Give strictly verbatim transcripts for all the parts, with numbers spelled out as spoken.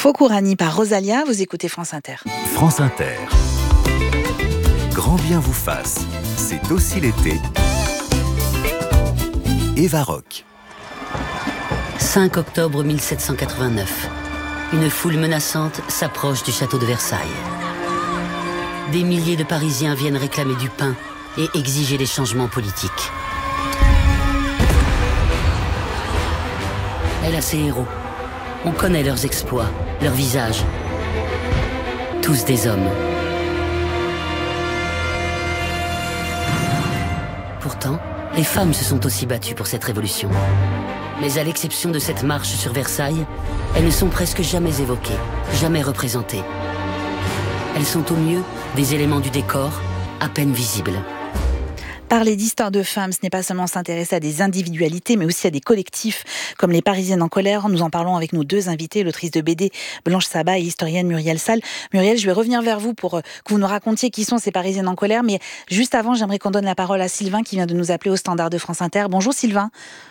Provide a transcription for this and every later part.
Fokourani par Rosalia, vous écoutez France Inter. France Inter. Grand bien vous fasse, c'est aussi l'été. Eva Rock. cinq octobre mille sept cent quatre-vingt-neuf. Une foule menaçante s'approche du château de Versailles. Des milliers de Parisiens viennent réclamer du pain et exiger des changements politiques. Elle a ses héros. On connaît leurs exploits, leurs visages. Tous des hommes. Pourtant, les femmes se sont aussi battues pour cette révolution. Mais à l'exception de cette marche sur Versailles, elles ne sont presque jamais évoquées, jamais représentées. Elles sont au mieux des éléments du décor, à peine visibles. Parler d'histoire de femmes, ce n'est pas seulement s'intéresser à des individualités, mais aussi à des collectifs, comme les Parisiennes en colère. Nous en parlons avec nos deux invités, l'autrice de B D Blanche Sabat et l'historienne Muriel Salles. Muriel, je vais revenir vers vous pour que vous nous racontiez qui sont ces Parisiennes en colère, mais juste avant, j'aimerais qu'on donne la parole à Sylvain qui vient de nous appeler au standard de France Inter. Bonjour Sylvain.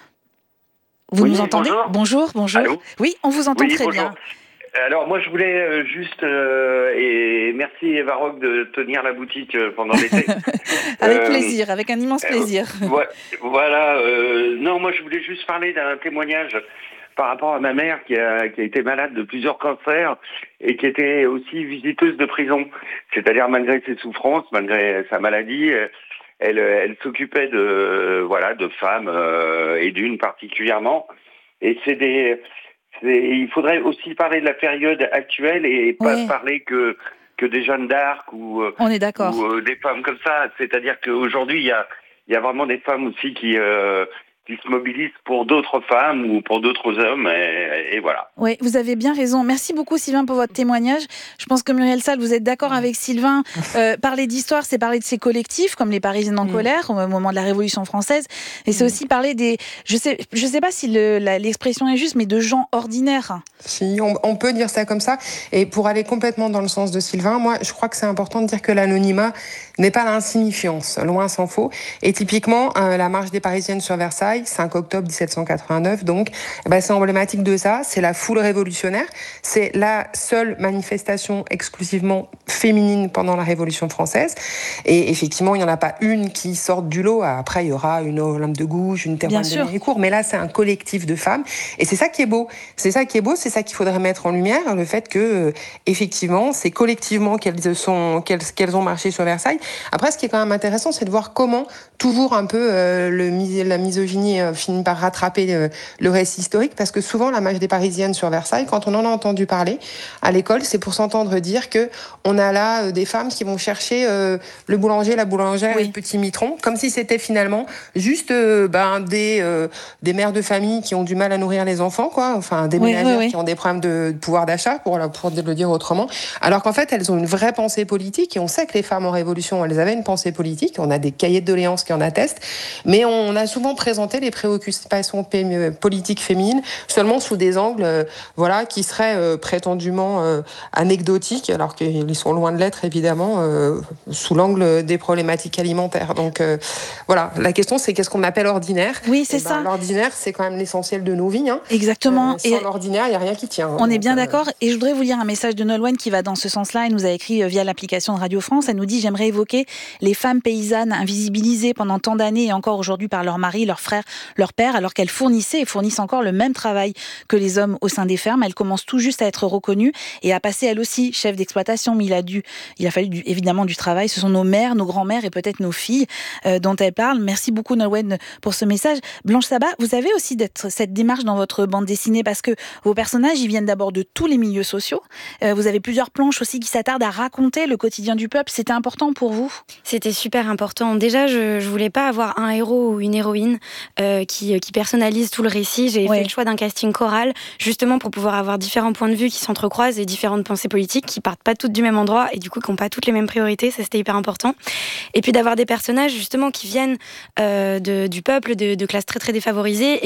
Vous oui, nous entendez ? Bonjour, bonjour. Allô ? Oui, on vous entend oui, très bonjour. bien. Alors moi je voulais euh, juste euh, et merci Eva Rock de tenir la boutique euh, pendant l'été. Avec euh, plaisir, avec un immense plaisir. Euh, voilà. Euh, non, moi je voulais juste parler d'un témoignage par rapport à ma mère qui a, qui a été malade de plusieurs cancers et qui était aussi visiteuse de prison. C'est-à-dire malgré ses souffrances, malgré sa maladie, elle, elle s'occupait de voilà de femmes euh, et d'une particulièrement. Et c'est des C'est, il faudrait aussi parler de la période actuelle et pas ouais. parler que, que des Jeanne d'Arc ou, On est d'accord. ou euh, des femmes comme ça. C'est-à-dire qu'aujourd'hui, il y a, il y a vraiment des femmes aussi qui, euh, qui se mobilisent pour d'autres femmes ou pour d'autres hommes. Et, et voilà. Oui, vous avez bien raison. Merci beaucoup Sylvain pour votre témoignage. Je pense que Muriel Salles, vous êtes d'accord avec Sylvain. Euh, parler d'histoire, c'est parler de ces collectifs, comme les Parisiennes en mmh. colère, au moment de la Révolution française. Et c'est mmh. aussi parler des... Je sais, je sais pas si le, la, l'expression est juste, mais de gens ordinaires. Si, on, on peut dire ça comme ça. Et pour aller complètement dans le sens de Sylvain, moi, je crois que c'est important de dire que l'anonymat n'est pas l'insignifiance, loin s'en faut. Et typiquement, euh, la marche des Parisiennes sur Versailles, cinq octobre mille sept cent quatre-vingt-neuf, donc, eh ben, c'est emblématique de ça. C'est la foule révolutionnaire. C'est la seule manifestation exclusivement féminine pendant la Révolution française. Et effectivement, il n'y en a pas une qui sorte du lot. Après, il y aura une Olympe de Gouges, une Théroigne de Méricourt. Mais là, c'est un collectif de femmes. Et c'est ça qui est beau. C'est ça qui est beau. C'est ça qu'il faudrait mettre en lumière. Le fait que, euh, effectivement, c'est collectivement qu'elles sont, qu'elles, qu'elles ont marché sur Versailles. Après, ce qui est quand même intéressant, c'est de voir comment, toujours un peu, euh, le, la misogynie euh, finit par rattraper euh, le récit historique. Parce que souvent, la marche des Parisiennes sur Versailles, quand on en a entendu parler à l'école, c'est pour s'entendre dire que on a là euh, des femmes qui vont chercher euh, le boulanger, la boulangère oui. et le petit mitron, comme si c'était finalement juste euh, ben, des, euh, des mères de famille qui ont du mal à nourrir les enfants, quoi. Enfin, des oui, ménagères oui, oui. qui ont des problèmes de, de pouvoir d'achat, pour, pour le dire autrement. Alors qu'en fait, elles ont une vraie pensée politique et on sait que les femmes en révolution, elles avaient une pensée politique. On a des cahiers de doléances qui en attestent, mais on a souvent présenté les préoccupations politiques féminines seulement sous des angles euh, voilà, qui seraient euh, prétendument euh, anecdotiques, alors qu'ils sont loin de l'être, évidemment, euh, sous l'angle des problématiques alimentaires. Donc, euh, voilà, la question, c'est qu'est-ce qu'on appelle ordinaire ? Oui, c'est et ben, ça. L'ordinaire, c'est quand même l'essentiel de nos vies. Hein. Exactement. Euh, sans et l'ordinaire, il n'y a rien qui tient. Hein. On Donc, est bien euh... d'accord. Et je voudrais vous lire un message de Nolwenn qui va dans ce sens-là. Elle nous a écrit via l'application de Radio France. Elle nous dit « J'aimerais évoquer les femmes paysannes invisibilisées pendant tant d'années et encore aujourd'hui par leur mari, leur frère, leur père, alors qu'elles fournissaient et fournissent encore le même travail que les hommes au sein des fermes. Elles commencent tout juste à être reconnues et à passer elles aussi chef d'exploitation. Mais il a dû, il a fallu du, évidemment du travail. Ce sont nos mères, nos grands-mères et peut-être nos filles euh, dont elle parle. Merci beaucoup Nolwenn pour ce message. Blanche Sabat, vous avez aussi d'être, cette démarche dans votre bande dessinée parce que vos personnages, ils viennent d'abord de tous les milieux sociaux. Euh, vous avez plusieurs planches aussi qui s'attardent à raconter le quotidien du peuple. C'était important pour vous ? C'était super important. Déjà, je, je voulais pas avoir un héros ou une héroïne euh, qui, qui personnalise tout le récit. J'ai ouais. fait le choix d'un casting choral, justement pour pouvoir avoir différents points de vue qui s'entrecroisent et différentes pensées politiques qui partent pas toutes du même endroit et du coup qui n'ont pas toutes les mêmes priorités. Ça, c'était hyper important. Et puis d'avoir des personnages justement qui viennent euh, de, du peuple, de, de classes très très défavorisées et qui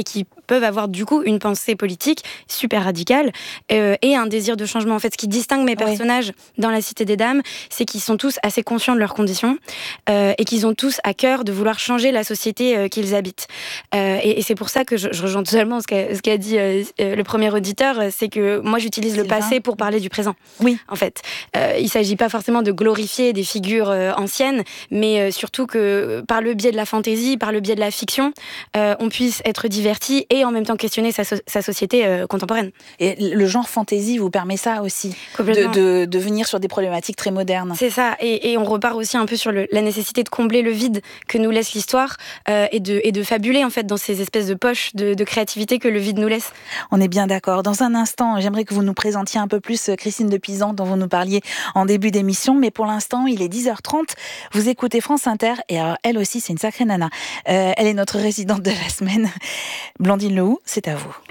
peuvent avoir du coup une pensée politique super radicale euh, et un désir de changement. En fait, ce qui distingue mes personnages oui. dans La Cité des Dames, c'est qu'ils sont tous assez conscients de leurs conditions euh, et qu'ils ont tous à cœur de vouloir changer la société euh, qu'ils habitent. Euh, et, et c'est pour ça que je, je rejoins totalement ce qu'a, ce qu'a dit euh, le premier auditeur, c'est que moi j'utilise c'est le passé pour parler du présent. Oui. En fait, euh, il ne s'agit pas forcément de glorifier des figures euh, anciennes, mais euh, surtout que par le biais de la fantaisie, par le biais de la fiction, euh, on puisse être diverti et en même temps questionner sa, so- sa société euh, contemporaine. Et le genre fantaisie vous permet ça aussi, de, de, de venir sur des problématiques très modernes. C'est ça, et, et on repart aussi un peu sur le, la nécessité de combler le vide que nous laisse l'histoire euh, et, de, et de fabuler en fait dans ces espèces de poches de, de créativité que le vide nous laisse. On est bien d'accord. Dans un instant, j'aimerais que vous nous présentiez un peu plus Christine de Pisan dont vous nous parliez en début d'émission, mais pour l'instant, il est dix heures trente. Vous écoutez France Inter et alors, elle aussi, c'est une sacrée nana. Euh, elle est notre résidente de la semaine. Blandine Lehoux, c'est à vous.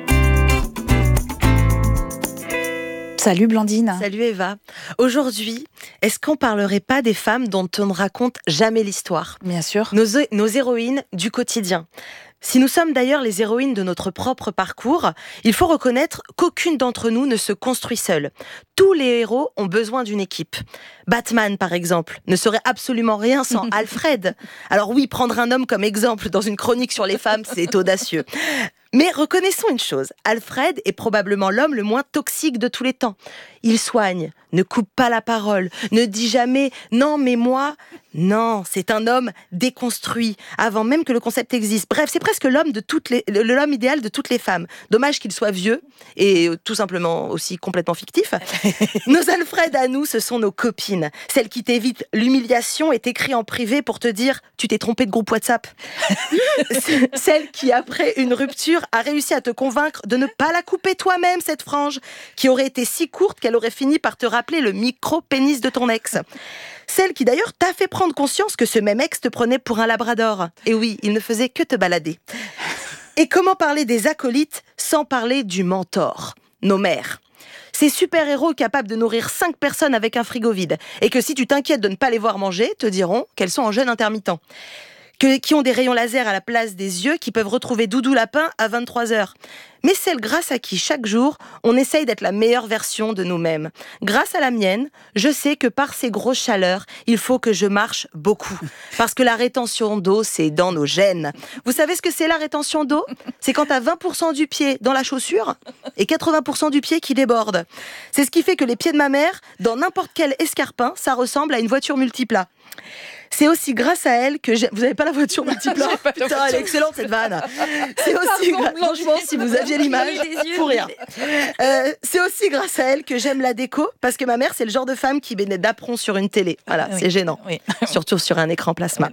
Salut Blandine. Salut Eva. Aujourd'hui, est-ce qu'on parlerait pas des femmes dont on ne raconte jamais l'histoire ? Bien sûr. Nos, nos héroïnes du quotidien. Si nous sommes d'ailleurs les héroïnes de notre propre parcours, il faut reconnaître qu'aucune d'entre nous ne se construit seule. Tous les héros ont besoin d'une équipe. Batman, par exemple, ne serait absolument rien sans Alfred. Alors oui, prendre un homme comme exemple dans une chronique sur les femmes, c'est audacieux. Mais reconnaissons une chose, Alfred est probablement l'homme le moins toxique de tous les temps. Il soigne, ne coupe pas la parole, ne dit jamais « non, mais moi ». Non, c'est un homme déconstruit, avant même que le concept existe. Bref, c'est presque l'homme, de toutes les, l'homme idéal de toutes les femmes. Dommage qu'il soit vieux et tout simplement aussi complètement fictif. Nos Alfred à nous, ce sont nos copines. Celles qui t'évitent l'humiliation et t'écrient en privé pour te dire « tu t'es trompé de groupe WhatsApp ». Celle qui, après une rupture, a réussi à te convaincre de ne pas la couper toi-même, cette frange, qui aurait été si courte qu'elle aurait fini par te rappeler le micro-pénis de ton ex. Celle qui d'ailleurs t'a fait prendre conscience que ce même ex te prenait pour un labrador. Et oui, il ne faisait que te balader. Et comment parler des acolytes sans parler du mentor, nos mères ? Ces super-héros capables de nourrir cinq personnes avec un frigo vide, et que si tu t'inquiètes de ne pas les voir manger, te diront qu'elles sont en jeûne intermittent. Que, qui ont des rayons laser à la place des yeux, qui peuvent retrouver Doudou Lapin à vingt-trois heures. Mais celle grâce à qui, chaque jour, on essaye d'être la meilleure version de nous-mêmes. Grâce à la mienne, je sais que par ces grosses chaleurs, il faut que je marche beaucoup. Parce que la rétention d'eau, c'est dans nos gènes. Vous savez ce que c'est la rétention d'eau ? C'est quand t'as vingt pour cent du pied dans la chaussure et quatre-vingts pour cent du pied qui déborde. C'est ce qui fait que les pieds de ma mère, dans n'importe quel escarpin, ça ressemble à une voiture multipla. C'est aussi grâce à elle que j'ai... Vous n'avez pas la voiture multipla ? Putain, voiture. Elle est excellente cette vanne. C'est aussi Pardon, gra... Franchement, si vous aviez l'image, pour rien. Euh, c'est aussi grâce à elle que j'aime la déco, parce que ma mère, c'est le genre de femme qui met d'apron sur une télé. Voilà, oui, c'est gênant. Oui. Surtout sur un écran plasma.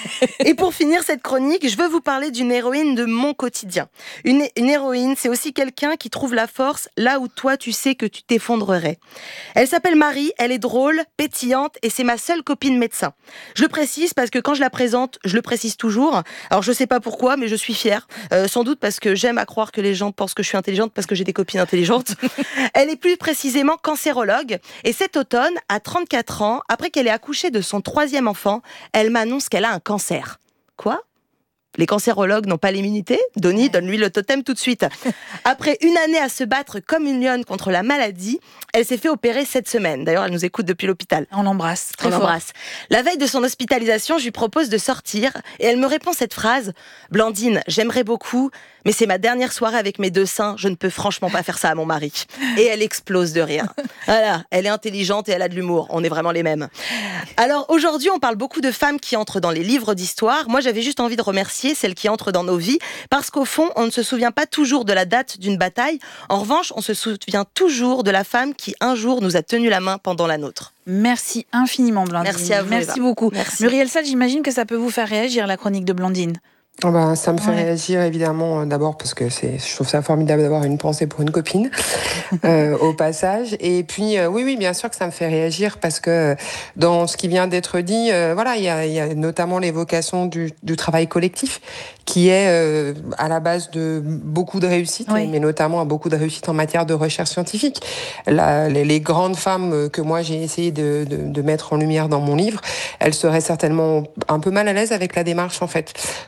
Et pour finir cette chronique, je veux vous parler d'une héroïne de mon quotidien. Une, une héroïne, c'est aussi quelqu'un qui trouve la force là où toi, tu sais que tu t'effondrerais. Elle s'appelle Marie, elle est drôle, pétillante, et c'est ma seule copine médecin. Je le précise parce que quand je la présente, je le précise toujours. Alors je sais pas pourquoi, mais je suis fière. Euh, sans doute parce que j'aime à croire que les gens pensent que je suis intelligente parce que j'ai des copines intelligentes. Elle est plus précisément cancérologue. Et cet automne, à trente-quatre ans, après qu'elle ait accouché de son troisième enfant, elle m'annonce qu'elle a un cancer. Quoi ? Les cancérologues n'ont pas l'immunité. Donnie, donne-lui le totem tout de suite. Après une année à se battre comme une lionne contre la maladie, elle s'est fait opérer cette semaine. D'ailleurs, elle nous écoute depuis l'hôpital. On l'embrasse. Très On fort. l'embrasse. La veille de son hospitalisation, je lui propose de sortir et elle me répond cette phrase. Blandine, j'aimerais beaucoup, mais c'est ma dernière soirée avec mes deux seins. Je ne peux franchement pas faire ça à mon mari. Et elle explose de rire. Voilà, elle est intelligente et elle a de l'humour. On est vraiment les mêmes. Alors aujourd'hui, on parle beaucoup de femmes qui entrent dans les livres d'histoire. Moi, j'avais juste envie de remercier celles qui entrent dans nos vies, parce qu'au fond, on ne se souvient pas toujours de la date d'une bataille. En revanche, on se souvient toujours de la femme qui, un jour, nous a tenu la main pendant la nôtre. Merci infiniment, Blandine. Merci à vous, Merci Eva. beaucoup. Merci. Muriel Sall, j'imagine que ça peut vous faire réagir, la chronique de Blandine. Oh ben, ça me fait ouais. réagir évidemment, d'abord parce que c'est, je trouve ça formidable d'avoir une pensée pour une copine euh, au passage. Et puis euh, oui, oui, bien sûr que ça me fait réagir parce que dans ce qui vient d'être dit, euh, voilà, il y a, y a notamment l'évocation du, du travail collectif qui est euh, à la base de beaucoup de réussites, oui. mais notamment beaucoup de réussites en matière de recherche scientifique. La, les, les grandes femmes que moi j'ai essayé de, de, de mettre en lumière dans mon livre, elles seraient certainement un peu mal à l'aise avec la démarche en fait, parce que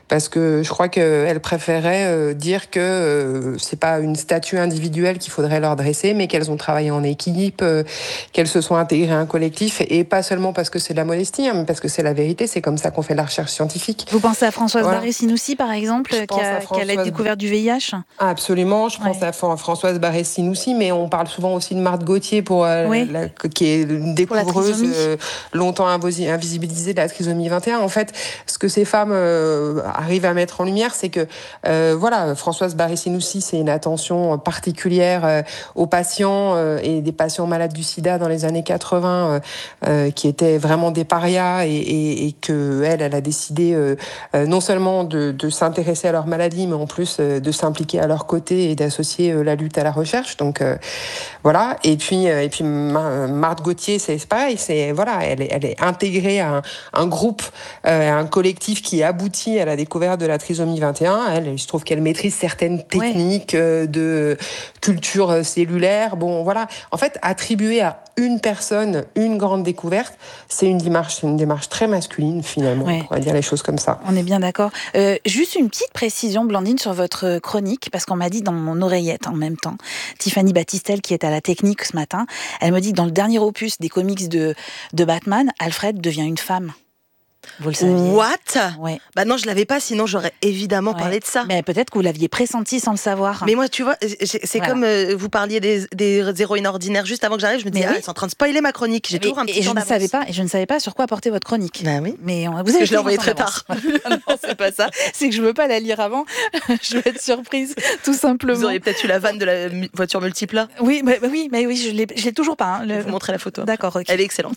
que je crois qu'elle préférait euh, dire que euh, c'est pas une statue individuelle qu'il faudrait leur dresser, mais qu'elles ont travaillé en équipe, euh, qu'elles se sont intégrées à un collectif, et pas seulement parce que c'est de la modestie, hein, mais parce que c'est la vérité. C'est comme ça qu'on fait de la recherche scientifique. Vous pensez à Françoise Voilà. Barré-Sinoussi, par exemple, qui a, Françoise... qui a la découverte du V I H? Absolument, je pense ouais. à Françoise Barré-Sinoussi, mais on parle souvent aussi de Marthe Gauthier, pour, euh, oui. la, qui est une découvreuse euh, longtemps invisibilisée de la trisomie vingt et un. En fait, ce que ces femmes euh, arrivent à mettre en lumière, c'est que euh, voilà, Françoise Barré-Sinoussi, c'est une attention particulière euh, aux patients euh, et des patients malades du sida dans les années quatre-vingts, euh, euh, qui étaient vraiment des parias, et, et, et que elle, elle a décidé euh, euh, non seulement de, de s'intéresser à leur maladie, mais en plus euh, de s'impliquer à leur côté et d'associer euh, la lutte à la recherche. Donc euh, voilà. Et puis euh, et puis Marthe Gauthier, c'est pareil. C'est voilà, elle est, elle est intégrée à un, un groupe, euh, un collectif qui aboutit à la découverte de la trisomie vingt et un. Elle, il se trouve qu'elle maîtrise certaines techniques ouais. euh, de culture cellulaire. Bon, voilà. En fait, attribuer à une personne une grande découverte, c'est une démarche, c'est une démarche très masculine finalement. Ouais. On pourrait dire les choses comme ça. On est bien d'accord. Euh, juste une petite précision, Blandine, sur votre chronique, parce qu'on m'a dit dans mon oreillette en même temps, Tiffany Battistel, qui est à la technique ce matin, elle me dit que dans le dernier opus des comics de, de Batman, Alfred devient une femme. Vous le saviez? What? Ouais. Bah non, je l'avais pas, sinon j'aurais évidemment ouais. parlé de ça. Mais peut-être que vous l'aviez pressenti sans le savoir. Mais moi, tu vois, c'est voilà. comme euh, vous parliez des, des héroïnes ordinaires juste avant que j'arrive, je me disais, ah, oui. ils sont en train de spoiler ma chronique. J'ai toujours un petit et temps je ne savais pas, et je ne savais pas sur quoi porter votre chronique. Bah oui. Mais on, vous Parce avez que je l'ai envoyé très tard. Non, c'est pas ça. C'est que je veux pas la lire avant. Je veux être surprise, tout simplement. Vous auriez peut-être eu la vanne de la voiture multiple là. Oui, mais bah, oui, mais oui, je l'ai, je l'ai toujours pas. Hein, le... Je vais vous montrer la photo. D'accord, ok. Elle est excellente.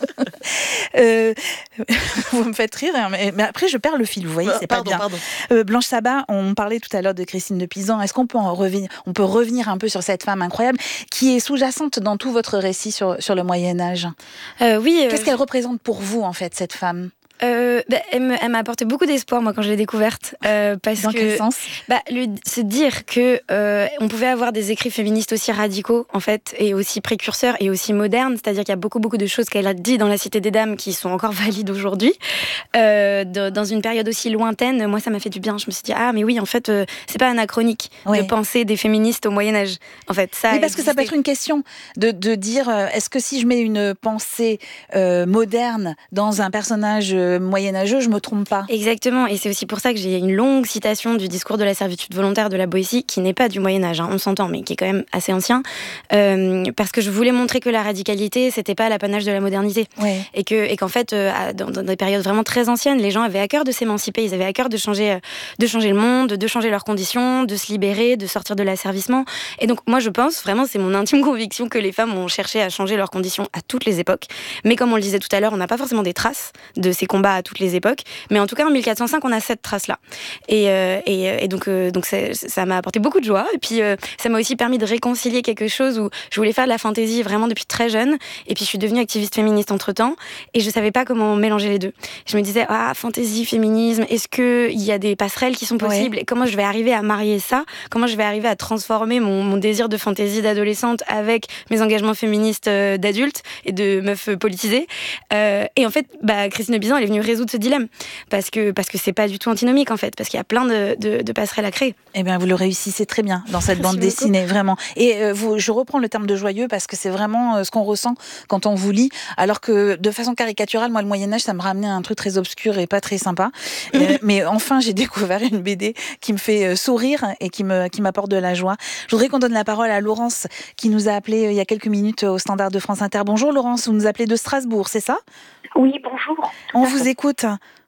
euh, vous me faites rire, mais, mais après je perds le fil. Vous voyez, c'est pardon, pas bien. Pardon. Euh, Blanche Sabat, on parlait tout à l'heure de Christine de Pisan. Est-ce qu'on peut en revenir, on peut revenir un peu sur cette femme incroyable qui est sous-jacente dans tout votre récit sur sur le Moyen Âge? euh, Oui. Qu'est-ce euh, qu'elle représente pour vous en fait, cette femme? Euh, bah, elle, me, elle m'a apporté beaucoup d'espoir moi quand je l'ai découverte euh, parce dans que quel sens? bah, le, se dire que euh, on pouvait avoir des écrits féministes aussi radicaux en fait et aussi précurseurs et aussi modernes, c'est-à-dire qu'il y a beaucoup beaucoup de choses qu'elle a dit dans La Cité des Dames qui sont encore valides aujourd'hui euh, de, dans une période aussi lointaine. Moi ça m'a fait du bien, je me suis dit ah mais oui en fait euh, c'est pas anachronique oui. de penser des féministes au Moyen-Âge en fait ça oui, parce que ça peut être une question de, de dire euh, est-ce que si je mets une pensée euh, moderne dans un personnage moyenâgeux, je me trompe pas. Exactement, et c'est aussi pour ça que j'ai une longue citation du discours de la servitude volontaire de la Boétie, qui n'est pas du Moyen-Âge, hein, on s'entend, mais qui est quand même assez ancien, euh, parce que je voulais montrer que la radicalité, c'était pas l'apanage de la modernité, ouais. et que et qu'en fait, euh, dans, dans des périodes vraiment très anciennes, les gens avaient à cœur de s'émanciper, ils avaient à cœur de changer, euh, de changer le monde, de changer leurs conditions, de se libérer, de sortir de l'asservissement. Et donc, moi, je pense vraiment, c'est mon intime conviction que les femmes ont cherché à changer leurs conditions à toutes les époques. Mais comme on le disait tout à l'heure, on n'a pas forcément des traces de ces combats à toutes les époques, mais en tout cas en mille quatre cent cinq on a cette trace là et, euh, et, et donc, euh, donc ça m'a apporté beaucoup de joie et puis euh, ça m'a aussi permis de réconcilier quelque chose où je voulais faire de la fantaisie vraiment depuis très jeune et puis je suis devenue activiste féministe entre temps et je savais pas comment mélanger les deux. Je me disais ah fantaisie, féminisme, est-ce qu'il y a des passerelles qui sont possibles ouais. et comment je vais arriver à marier ça, comment je vais arriver à transformer mon, mon désir de fantaisie d'adolescente avec mes engagements féministes euh, d'adulte et de meuf politisée euh, et en fait bah, Christine de Pisan elle est venue résoudre ce dilemme parce que parce que c'est pas du tout antinomique en fait parce qu'il y a plein de, de, de passerelles à créer. Eh bien vous le réussissez très bien dans cette bande dessinée vraiment et euh, vous, je reprends le terme de joyeux parce que c'est vraiment euh, ce qu'on ressent quand on vous lit alors que de façon caricaturale moi le Moyen-Âge ça me ramenait à un truc très obscur et pas très sympa euh, mais enfin j'ai découvert une B D qui me fait euh, sourire et qui me qui m'apporte de la joie. Je voudrais qu'on donne la parole à Laurence qui nous a appelé euh, il y a quelques minutes au standard de France Inter. Bonjour Laurence, vous nous appelez de Strasbourg, c'est ça? Oui, bonjour. On vous écoute.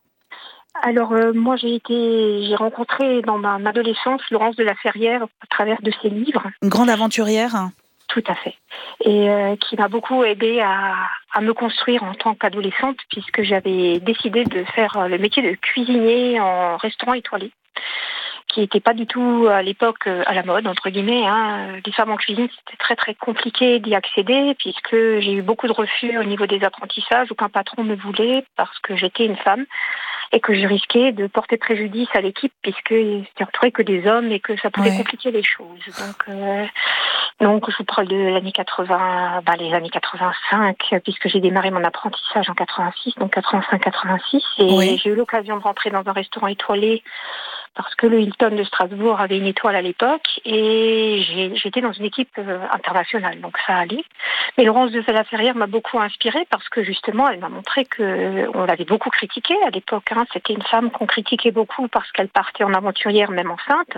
Alors euh, moi j'ai été, j'ai rencontré dans ma adolescence Laurence de la Ferrière à travers de ses livres. Une grande aventurière. Tout à fait. Et euh, qui m'a beaucoup aidée à, à me construire en tant qu'adolescente puisque j'avais décidé de faire le métier de cuisinier en restaurant étoilé, qui n'était pas du tout à l'époque à la mode, entre guillemets. Hein. Les femmes en cuisine, c'était très très compliqué d'y accéder puisque j'ai eu beaucoup de refus au niveau des apprentissages, aucun patron me voulait parce que j'étais une femme et que je risquais de porter préjudice à l'équipe puisque c'était entouré que des hommes et que ça pouvait ouais. compliquer les choses. Donc euh, Donc, je vous parle de l'année quatre-vingts, bah, les années quatre-vingt-cinq, puisque j'ai démarré mon apprentissage en quatre-vingt-six, donc quatre-vingt-cinq quatre-vingt-six, et oui. J'ai eu l'occasion de rentrer dans un restaurant étoilé parce que le Hilton de Strasbourg avait une étoile à l'époque, et j'ai, j'étais dans une équipe euh, internationale, donc ça allait. Mais Laurence de la Ferrière m'a beaucoup inspirée parce que justement, elle m'a montré que on l'avait beaucoup critiquée à l'époque. Hein. C'était une femme qu'on critiquait beaucoup parce qu'elle partait en aventurière, même enceinte.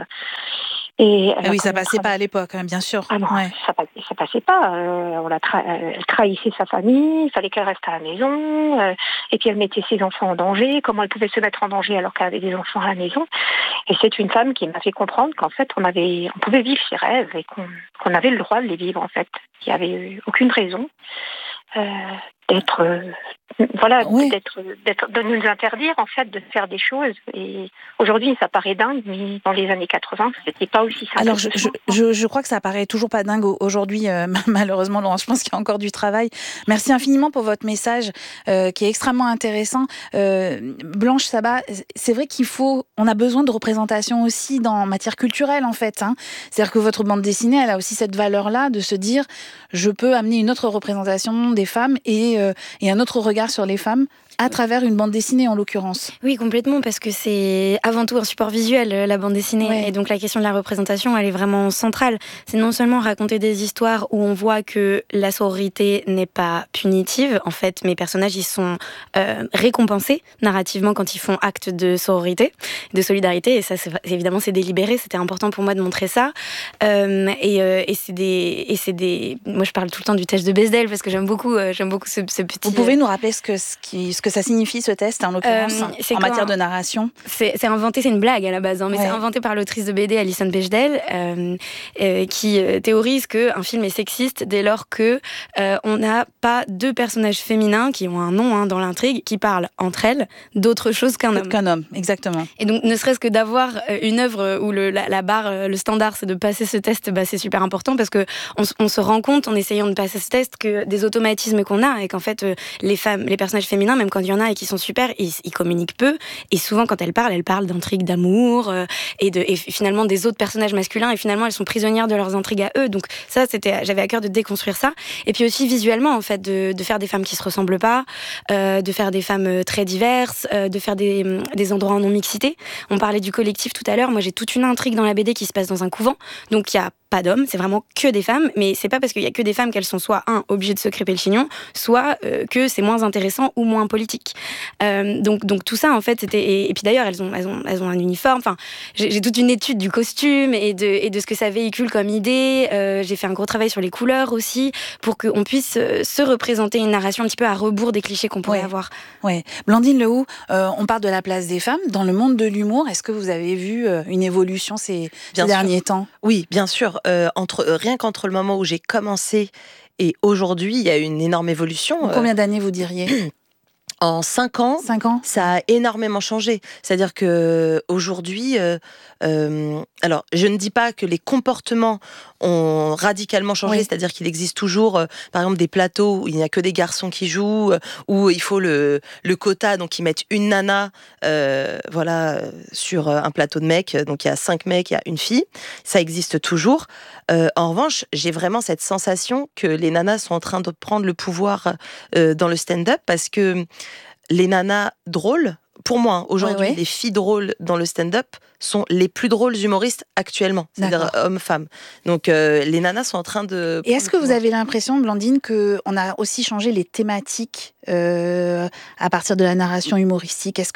Et ah oui, ça passait tra... pas à l'époque, hein, bien sûr. Ah non, ouais. ça, ça passait pas. Euh, on la tra... Elle trahissait sa famille, il fallait qu'elle reste à la maison, euh, et puis elle mettait ses enfants en danger. Comment elle pouvait se mettre en danger alors qu'elle avait des enfants à la maison? Et c'est une femme qui m'a fait comprendre qu'en fait, on avait, on pouvait vivre ses rêves et qu'on, qu'on avait le droit de les vivre en fait. Il n'y avait aucune raison euh, d'être, euh, voilà, oui. d'être, d'être, de nous interdire en fait de faire des choses. Et aujourd'hui, ça paraît dingue, mais dans les années quatre-vingts, c'était pas aussi simple. Alors, je, je, je, je crois que ça paraît toujours pas dingue aujourd'hui, euh, malheureusement, Laurence. Je pense qu'il y a encore du travail. Merci infiniment pour votre message, euh, qui est extrêmement intéressant. Euh, Blanche Sabat, c'est vrai qu'il faut, on a besoin de représentation aussi dans matière culturelle, en fait. Hein. C'est-à-dire que votre bande dessinée, elle a aussi cette valeur-là de se dire, je peux amener une autre représentation des femmes et, euh, et un autre regard sur les femmes à travers une bande dessinée, en l'occurrence. Oui, complètement, parce que c'est avant tout un support visuel, la bande dessinée. Ouais. Et donc la question de la représentation, elle est vraiment centrale. C'est non seulement raconter des histoires où on voit que la sororité n'est pas punitive. En fait, mes personnages, ils sont euh, récompensés narrativement quand ils font acte de sororité, de solidarité. Et ça, c'est, évidemment, c'est délibéré. C'était important pour moi de montrer ça. Euh, et, euh, et, c'est des, et c'est des... Moi, je parle tout le temps du test de Bechdel parce que j'aime beaucoup, euh, j'aime beaucoup ce, ce petit... Vous pouvez nous rappeler ce que... Ce qui, ce que ça signifie, ce test, en l'occurrence, euh, en matière de narration? C'est, c'est inventé, c'est une blague à la base, hein, mais ouais. C'est inventé par l'autrice de B D, Alison Bechdel, euh, euh, qui euh, théorise qu'un film est sexiste dès lors qu'on euh, n'a pas deux personnages féminins qui ont un nom hein, dans l'intrigue, qui parlent entre elles d'autre chose qu'un homme. Qu'un homme, exactement. Et donc, ne serait-ce que d'avoir une œuvre où le, la, la barre, le standard, c'est de passer ce test, bah, c'est super important parce qu'on on se rend compte, en essayant de passer ce test, que des automatismes qu'on a et qu'en fait, euh, les femmes, les personnages féminins, même quand il y en a et qui sont super, ils, ils communiquent peu, et souvent quand elles parlent, elles parlent d'intrigues d'amour euh, et, de, et finalement des autres personnages masculins, et finalement elles sont prisonnières de leurs intrigues à eux. Donc ça, c'était, j'avais à cœur de déconstruire ça, et puis aussi visuellement en fait, de, de faire des femmes qui se ressemblent pas, euh, de faire des femmes très diverses, euh, de faire des, des endroits en non-mixité. On parlait du collectif tout à l'heure, moi j'ai toute une intrigue dans la B D qui se passe dans un couvent, donc il y a pas d'hommes, c'est vraiment que des femmes, mais c'est pas parce qu'il y a que des femmes qu'elles sont soit un obligées de se crêper le chignon, soit euh, que c'est moins intéressant ou moins politique. Euh, donc donc tout ça en fait c'était et, et puis d'ailleurs elles ont elles ont elles ont un uniforme. Enfin j'ai, j'ai toute une étude du costume et de et de ce que ça véhicule comme idée. Euh, j'ai fait un gros travail sur les couleurs aussi pour qu'on puisse euh, se représenter une narration un petit peu à rebours des clichés qu'on pourrait ouais. avoir. Ouais. Blandine Lehoux, euh, on parle de la place des femmes dans le monde de l'humour. Est-ce que vous avez vu euh, une évolution ces, ces derniers temps? Oui, bien sûr. Euh, entre, euh, rien qu'entre le moment où j'ai commencé et aujourd'hui, il y a une énorme évolution. En combien d'années vous diriez? En cinq ans, cinq ans, ça a énormément changé. C'est-à-dire que aujourd'hui, euh, euh, alors je ne dis pas que les comportements ont radicalement changé. Oui. C'est-à-dire qu'il existe toujours, euh, par exemple, des plateaux où il n'y a que des garçons qui jouent, euh, où il faut le, le quota, donc ils mettent une nana, euh, voilà, sur un plateau de mecs. Donc il y a cinq mecs, il y a une fille. Ça existe toujours. Euh, en revanche, j'ai vraiment cette sensation que les nanas sont en train de prendre le pouvoir euh, dans le stand-up parce que les nanas drôles, pour moi, aujourd'hui, ouais, ouais. les filles drôles dans le stand-up sont les plus drôles humoristes actuellement, c'est-à-dire hommes-femmes. Donc, euh, les nanas sont en train de... Et est-ce que vous avez l'impression, Blandine, qu'on a aussi changé les thématiques euh, à partir de la narration humoristique? Est-ce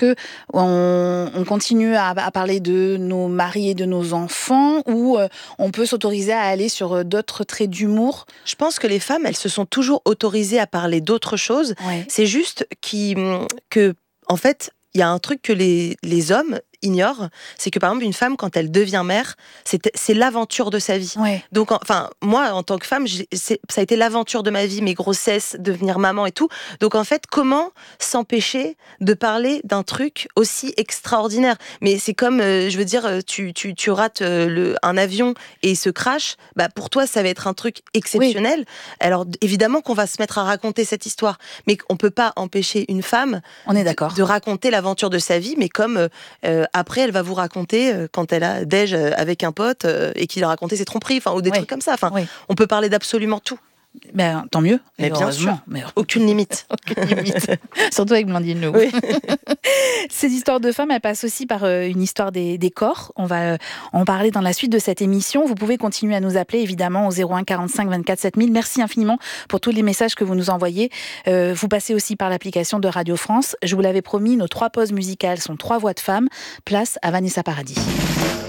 qu'on on continue à, à parler de nos maris et de nos enfants, ou euh, on peut s'autoriser à aller sur d'autres traits d'humour? Je pense que les femmes, elles se sont toujours autorisées à parler d'autres choses. Ouais. C'est juste qui, que, en fait, il y a un truc que les, les hommes ignorent, c'est que par exemple une femme quand elle devient mère, c'est, c'est l'aventure de sa vie. Ouais. Donc enfin moi en tant que femme, j'ai, c'est, ça a été l'aventure de ma vie, mes grossesses, devenir maman et tout. Donc en fait comment s'empêcher de parler d'un truc aussi extraordinaire? Mais c'est comme euh, je veux dire tu tu tu rates euh, le un avion et il se crash, bah pour toi ça va être un truc exceptionnel. Oui. Alors évidemment qu'on va se mettre à raconter cette histoire, mais on peut pas empêcher une femme on est d'accord de, de raconter l'aventure de sa vie, mais comme euh, après, elle va vous raconter euh, quand elle a déj avec un pote euh, et qu'il a raconté ses tromperies, enfin, ou des oui. trucs comme ça. Enfin, oui. On peut parler d'absolument tout. Ben, tant mieux. Mais bien sûr. Mais... Aucune limite. Aucune limite. Surtout avec Blandine Lou. Oui. Ces histoires de femmes, elles passent aussi par euh, une histoire des, des corps. On va euh, en parler dans la suite de cette émission. Vous pouvez continuer à nous appeler, évidemment, au zéro un quarante-cinq vingt-quatre sept mille. Merci infiniment pour tous les messages que vous nous envoyez. Euh, vous passez aussi par l'application de Radio France. Je vous l'avais promis, nos trois pauses musicales sont trois voix de femmes. Place à Vanessa Paradis.